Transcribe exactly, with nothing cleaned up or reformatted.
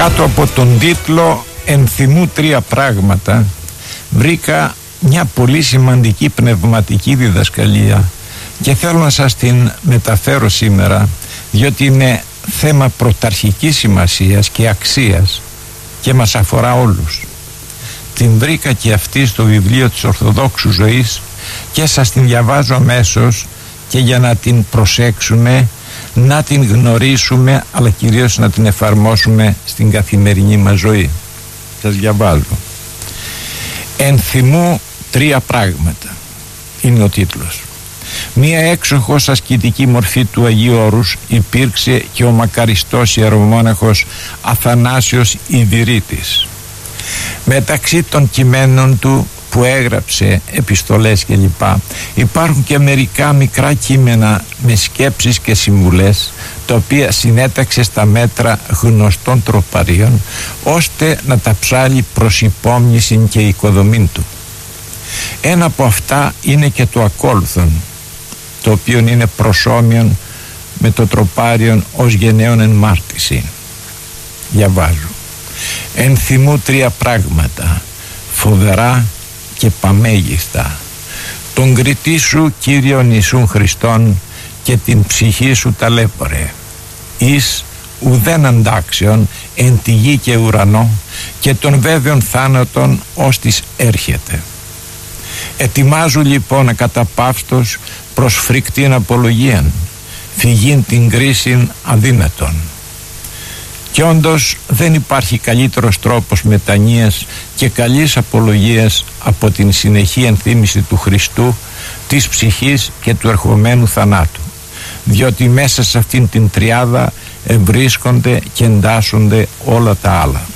Κάτω από τον τίτλο «Ενθυμού τρία πράγματα» βρήκα μια πολύ σημαντική πνευματική διδασκαλία και θέλω να σας την μεταφέρω σήμερα, διότι είναι θέμα πρωταρχικής σημασίας και αξίας και μας αφορά όλους. Την βρήκα και αυτή στο βιβλίο της Ορθοδόξου Ζωής και σας την διαβάζω αμέσως, και για να την προσέξουμε, να την γνωρίσουμε, αλλά κυρίως να την εφαρμόσουμε στην καθημερινή μας ζωή. Σας διαβάζω. «Ενθυμού τρία πράγματα» είναι ο τίτλος. Μία έξοχος ασκητική μορφή του Αγίου Όρους υπήρξε και ο μακαριστός ιερομόναχος Αθανάσιος Ιδηρήτης. Μεταξύ των κειμένων του που έγραψε, επιστολές κλπ, υπάρχουν και μερικά μικρά κείμενα με σκέψεις και συμβουλές, τα οποία συνέταξε στα μέτρα γνωστών τροπαρίων, ώστε να τα ψάλει προς υπόμνηση και οικοδομήν του. Ένα από αυτά είναι και το ακόλουθον, το οποίο είναι προσώμιον με το τροπάριον ως γενναίον εν μάρτυση. Διαβάζω. «Ενθυμού τρία πράγματα, φοβερά και παμέγιστα, τον κριτή σου Κύριον Ιησούν Χριστόν και την ψυχή σου ταλέπορε, εις ουδέν αντάξεων εν τη γη και ουρανό, και των βέβαιων θάνατων ως της έρχεται. Ετοιμάζου λοιπόν ακαταπαύστος προς φρικτήν απολογίαν, φυγήν την κρίσιν αδύνατον. Και όντως δεν υπάρχει καλύτερος τρόπος μετανοίας και καλής απολογίας από την συνεχή ενθύμηση του Χριστού, της ψυχής και του ερχομένου θανάτου, διότι μέσα σε αυτήν την τριάδα ευρίσκονται και εντάσσονται όλα τα άλλα.